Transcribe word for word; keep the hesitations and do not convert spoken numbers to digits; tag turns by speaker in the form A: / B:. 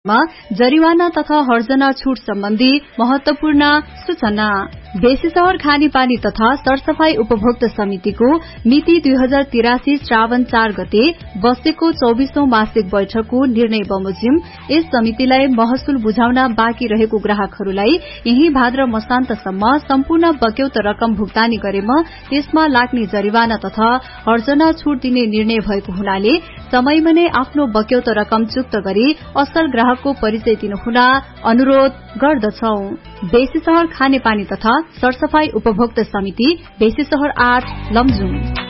A: जरिवाना तथा हर्जना छूट सम्बन्धी महत्वपूर्ण सूचना। बेसी शहर खानेपानी तथा सरसफाई उपभोक्ता समितिको मिति दुई हजार तिरासी श्रावण चार गते बसेको चौबीसौं मासिक बैठकको निर्णय बमोजिम यस समितिलाई महसुल बुझाउन बाँकी रहेको ग्राहकहरूलाई यही भाद्र मसान्तसम्म सम्पूर्ण बक्यौत रकम भुक्तानी गरेमा त्यसमा लाग्ने जरिवाना तथा हर्जना छूट दिने निर्णय भएको हुनाले समयमा नै आफ्नो बक्यौत रकम चुक्त गरी असल ग्राहकको परिचय दिनुहुन अनुरोध गर्दछौ। बेसी शहर खानेपानी तथा सरसफाई उपभोक्ता समिति बेसी शहर आठ लमजुङ।